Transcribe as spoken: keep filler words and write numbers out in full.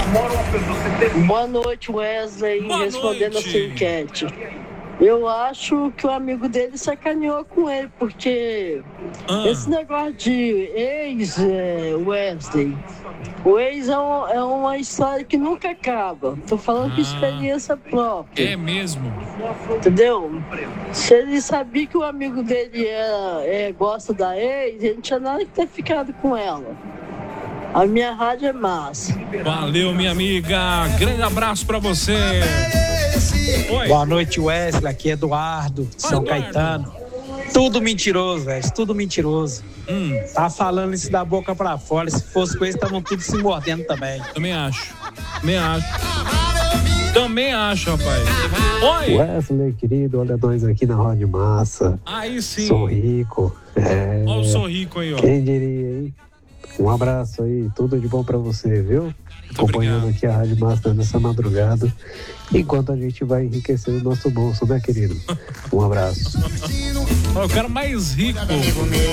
Boa noite, Wesley, Boa respondendo noite. essa enquete. Eu acho que o amigo dele sacaneou com ele, porque Ah. esse negócio de ex, é, Wesley, o ex é, um- é uma história que nunca acaba. Tô falando com Ah. experiência própria. É mesmo? Entendeu? Se ele sabia que o amigo dele é, é, gosta da ex, ele não tinha nada que ter ficado com ela. A minha rádio é massa. Valeu, minha amiga. Grande abraço pra você. Oi. Boa noite, Wesley. Aqui é Eduardo, de São Eduardo. Caetano. Tudo mentiroso, velho. Tudo mentiroso. Hum, Tá falando isso da boca pra fora. Se fosse com eles, estavam tudo se mordendo também. também acho. Também acho. Também acho, rapaz. Oi. Wesley, querido, olha nós aqui na Rádio Massa. Aí sim. Sou rico. É... Olha o sorrico aí, ó. Quem diria, hein? Um abraço aí, tudo de bom pra você, viu? Acompanhando obrigado. aqui a Rádio Massa nessa madrugada, enquanto a gente vai enriquecendo o nosso bolso, né, querido? Um abraço. Ó, o cara mais rico